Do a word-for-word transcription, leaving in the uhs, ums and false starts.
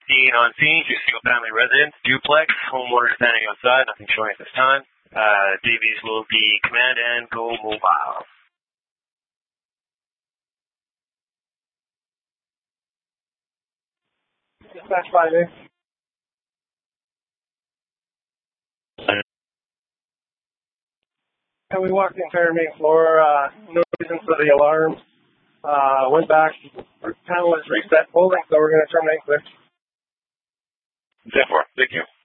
fifteen on scene, two single-family residence, duplex, homeowner standing outside, nothing showing at this time. Uh, Davies will be command and go mobile. Dispatch five A. And we walked the entire main floor, uh, no reason for the alarm. Uh, went back, our panel is reset holding, so we're going to terminate clear. ten four, thank you.